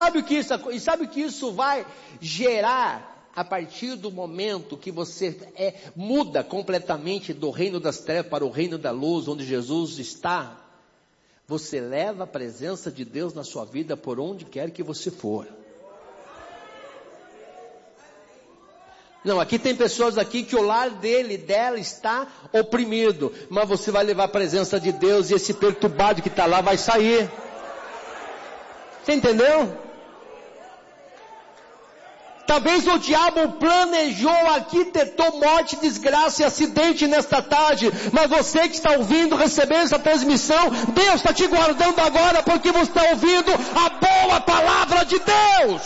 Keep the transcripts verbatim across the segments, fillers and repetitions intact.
Sabe o que isso, e sabe o que isso vai gerar a partir do momento que você é, muda completamente do reino das trevas para o reino da luz, onde Jesus está? Você leva a presença de Deus na sua vida por onde quer que você for. Não, aqui tem pessoas aqui que o lar dele, dela está oprimido, mas você vai levar a presença de Deus e esse perturbado que está lá vai sair. Você entendeu? Talvez o diabo planejou, arquitetou morte, desgraça e acidente nesta tarde, mas você que está ouvindo, recebendo essa transmissão, Deus está te guardando agora, porque você está ouvindo a boa palavra de Deus.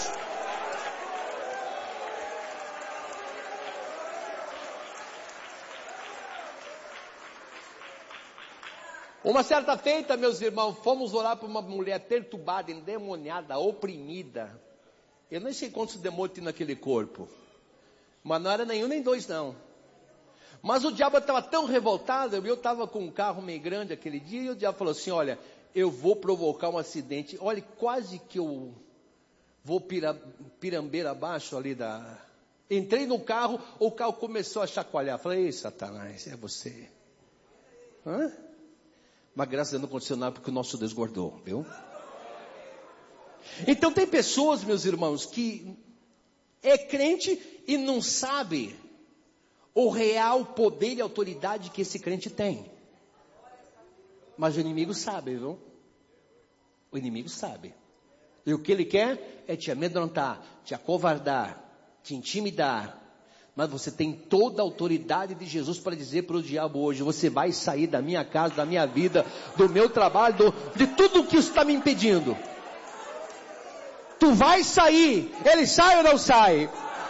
Uma certa feita, meus irmãos, fomos orar por uma mulher perturbada, endemoniada, oprimida. Eu não sei quantos demônios tem naquele corpo, mas não era nenhum nem dois não. Mas o diabo estava tão revoltado, eu estava com um carro meio grande aquele dia, e o diabo falou assim, olha, eu vou provocar um acidente, olha, quase que eu vou pira, pirambeira abaixo ali da... Entrei no carro, o carro começou a chacoalhar, falei, ei Satanás, é você. Hã? Mas graças a Deus não aconteceu nada, porque o nosso Deus guardou, viu? Então tem pessoas, meus irmãos, que é crente e não sabe o real poder e autoridade que esse crente tem. Mas o inimigo sabe, viu? O inimigo sabe. E o que ele quer é te amedrontar, te acovardar, te intimidar. Mas você tem toda a autoridade de Jesus para dizer para o diabo hoje, você vai sair da minha casa, da minha vida, do meu trabalho, do, de tudo o que está me impedindo. Tu vai sair, ele sai ou não sai?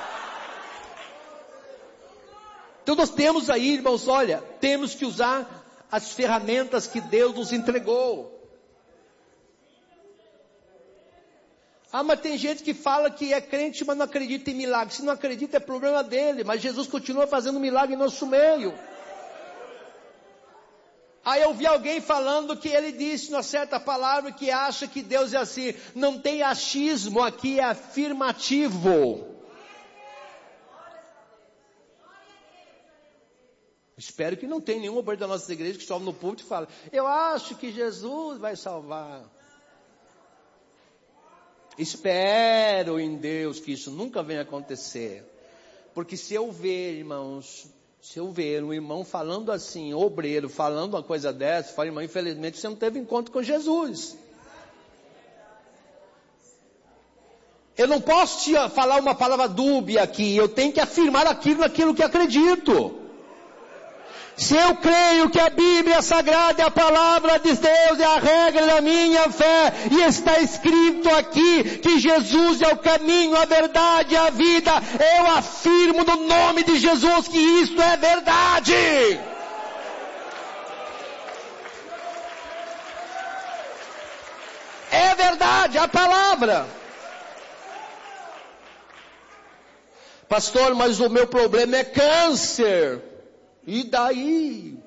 Então nós temos aí, irmãos, olha, temos que usar as ferramentas que Deus nos entregou. Ah, mas tem gente que fala que é crente, mas não acredita em milagre. Se não acredita é problema dele, mas Jesus continua fazendo milagre em nosso meio. Aí eu vi alguém falando que ele disse uma certa palavra que acha que Deus é assim. Não tem achismo, aqui é afirmativo. Espero que não tenha nenhum obreiro da nossa igreja que sobe no púlpito e fala, eu acho que Jesus vai salvar. Espero em Deus que isso nunca venha acontecer. Porque se eu ver, irmãos... Se eu ver um irmão falando assim, obreiro, falando uma coisa dessa, eu falo, irmão, infelizmente você não teve encontro com Jesus. Eu não posso te falar uma palavra dúbia aqui, eu tenho que afirmar aquilo naquilo que acredito. Se eu creio que a Bíblia Sagrada é a palavra de Deus, é a regra da minha fé, e está escrito aqui que Jesus é o caminho, a verdade e a vida, eu afirmo no nome de Jesus que isso é verdade. É verdade, a palavra. Pastor, mas o meu problema é câncer. E daí?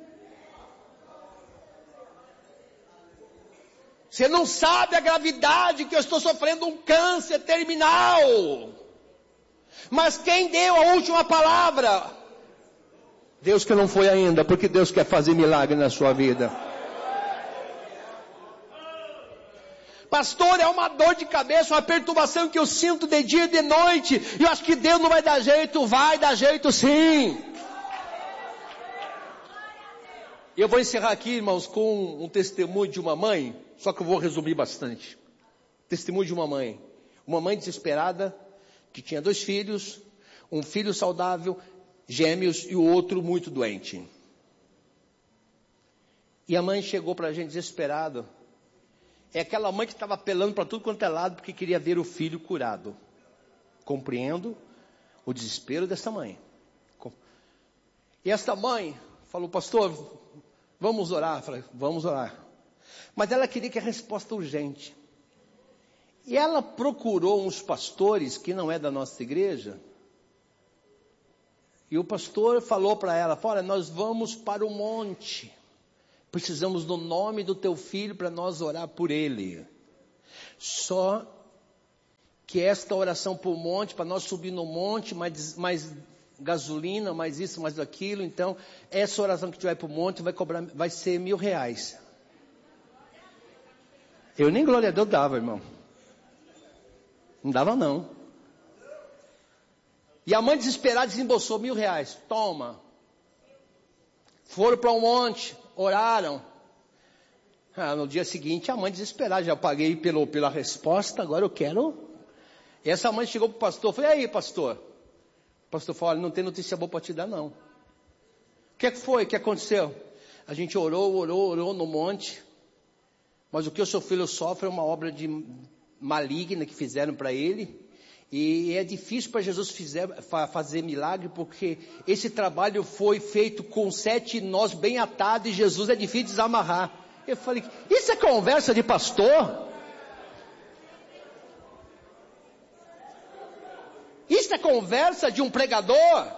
Você não sabe a gravidade que eu estou sofrendo um câncer terminal. Mas quem deu a última palavra? Deus que não foi ainda, porque Deus quer fazer milagre na sua vida. Pastor, é uma dor de cabeça, uma perturbação que eu sinto de dia e de noite. E eu acho que Deus não vai dar jeito. Vai dar jeito sim. E eu vou encerrar aqui, irmãos, com um testemunho de uma mãe, só que eu vou resumir bastante. Testemunho de uma mãe. Uma mãe desesperada, que tinha dois filhos, um filho saudável, gêmeos, e o outro muito doente. E a mãe chegou para a gente desesperada. É aquela mãe que estava apelando para tudo quanto é lado, porque queria ver o filho curado. Compreendo o desespero dessa mãe. E essa mãe falou, pastor, vamos orar. Eu falei, vamos orar. Mas ela queria que a resposta urgente. E ela procurou uns pastores que não é da nossa igreja. E o pastor falou para ela, olha, nós vamos para o monte. Precisamos do nome do teu filho para nós orar por ele. Só que esta oração por monte, para nós subir no monte, mais, mais gasolina, mais isso, mais aquilo. Então, essa oração que a gente vai para o monte vai cobrar, vai ser mil reais. Eu nem glória a Deus dava, irmão. Não dava não. E a mãe desesperada desembolsou mil reais. Toma. Foram para um monte, oraram. Ah, no dia seguinte a mãe desesperada, já paguei pelo, pela resposta, agora eu quero. E essa mãe chegou para o pastor, falei, e aí pastor? O pastor falou, olha, não tem notícia boa para te dar não. O que é que foi? O que aconteceu? A gente orou, orou, orou no monte. Mas o que o seu filho sofre é uma obra de maligna que fizeram para ele. E é difícil para Jesus fizer, fazer milagre, porque esse trabalho foi feito com sete nós bem atados e Jesus é difícil de desamarrar. Eu falei, isso é conversa de pastor? Isso é conversa de um pregador?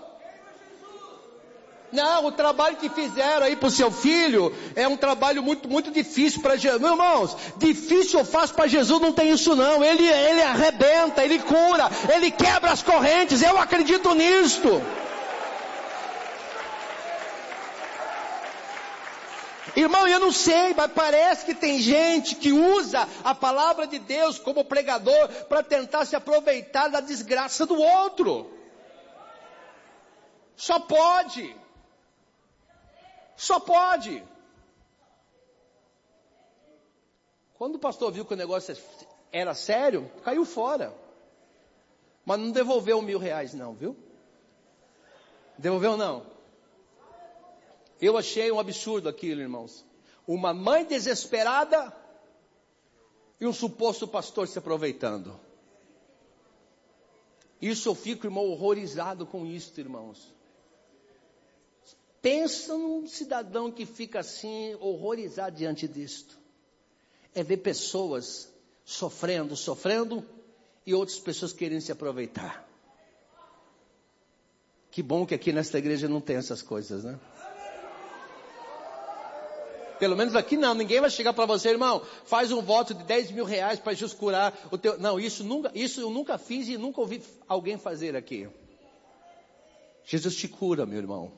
Não, o trabalho que fizeram aí para o seu filho é um trabalho muito, muito difícil para Jesus. Meus irmãos, difícil eu faço para Jesus, não tem isso não. Ele, ele arrebenta, ele cura, ele quebra as correntes, eu acredito nisto. Irmão, eu não sei, mas parece que tem gente que usa a palavra de Deus como pregador para tentar se aproveitar da desgraça do outro. Só pode. Só pode. Quando o pastor viu que o negócio era sério, caiu fora. Mas não devolveu mil reais não, viu? Devolveu não. Eu achei um absurdo aquilo, irmãos. Uma mãe desesperada e um suposto pastor se aproveitando. Isso eu fico, irmão, horrorizado com isso, irmãos. Pensa num cidadão que fica assim, horrorizado diante disto. É ver pessoas sofrendo, sofrendo, e outras pessoas querendo se aproveitar. Que bom que aqui nesta igreja não tem essas coisas, né? Pelo menos aqui não, ninguém vai chegar para você, irmão, faz um voto de dez mil reais para Jesus curar o teu... Não, isso, nunca, isso eu nunca fiz e nunca ouvi alguém fazer aqui. Jesus te cura, meu irmão.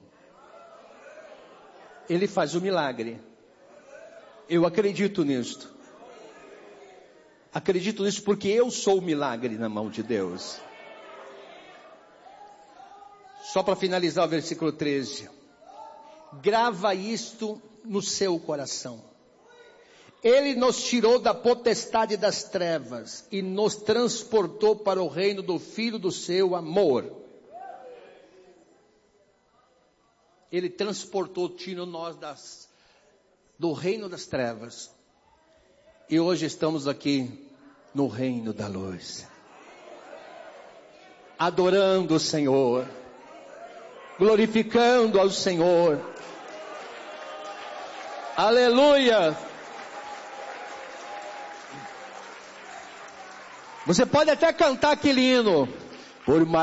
Ele faz o milagre. Eu acredito nisto. Acredito nisso porque eu sou o milagre na mão de Deus. Só para finalizar o versículo treze. Grava isto no seu coração. Ele nos tirou da potestade das trevas e nos transportou para o reino do Filho do seu amor. Ele transportou, tirou nós das, do reino das trevas. E hoje estamos aqui no reino da luz. Adorando o Senhor. Glorificando ao Senhor. Aleluia. Você pode até cantar aquele hino. Por mais